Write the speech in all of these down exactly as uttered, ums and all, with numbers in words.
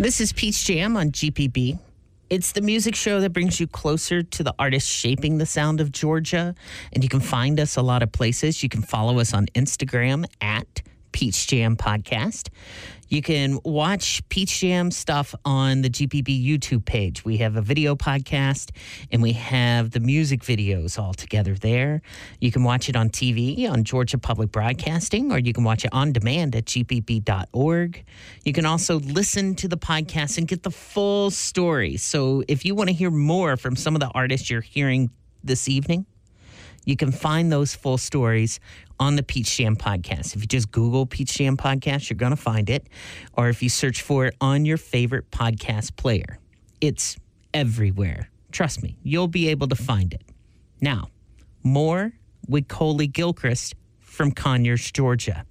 This is Peach Jam on G P B. It's the music show that brings you closer to the artists shaping the sound of Georgia. And you can find us a lot of places. You can follow us on Instagram at Peach Jam Podcast. You can watch Peach Jam stuff on the G P B YouTube page. We have a video podcast and we have the music videos all together there. You can watch it on T V on Georgia Public Broadcasting, or you can watch it on demand at G P B dot org. You can also listen to the podcast and get the full story. So if you want to hear more from some of the artists you're hearing this evening, you can find those full stories on the Peach Jam Podcast. If you just Google Peach Jam Podcast, you're going to find it. Or if you search for it on your favorite podcast player, it's everywhere. Trust me, you'll be able to find it. Now, more with Coley Gilchrist from Conyers, Georgia.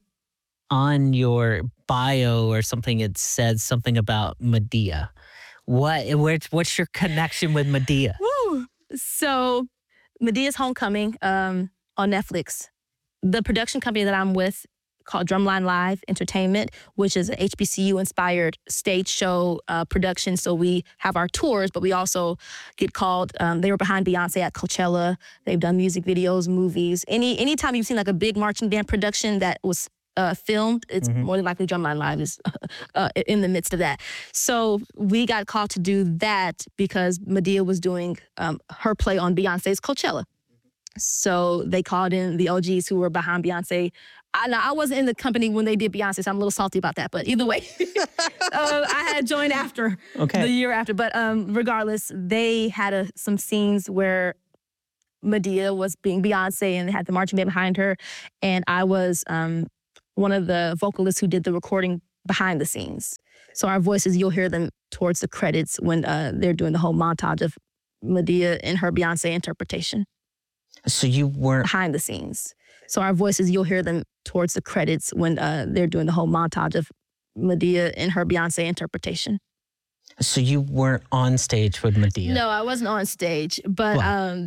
On your bio or something, it says something about Medea. What? Where, what's your connection with Medea? Woo! So, Medea's Homecoming um, on Netflix. The production company that I'm with called Drumline Live Entertainment, which is an H B C U-inspired stage show uh, production. So we have our tours, but we also get called. Um, they were behind Beyonce at Coachella. They've done music videos, movies. Any anytime you've seen like a big marching band production that was uh, filmed, it's mm-hmm. more than likely Drumline Live is uh, in the midst of that. So we got called to do that because Medea was doing um, her play on Beyonce's Coachella. So they called in the O Gs who were behind Beyonce. I know I wasn't in the company when they did Beyonce, so I'm a little salty about that. But either way, uh, I had joined after okay. the year after. But um, regardless, they had a, some scenes where Medea was being Beyonce and they had the marching band behind her. And I was um, one of the vocalists who did the recording behind the scenes. So our voices, you'll hear them towards the credits when uh, they're doing the whole montage of Medea in her Beyonce interpretation. So you weren't... Behind the scenes. So our voices, you'll hear them towards the credits when uh, they're doing the whole montage of Medea in her Beyonce interpretation. So you weren't on stage with Medea? No, I wasn't on stage, but... Well, um,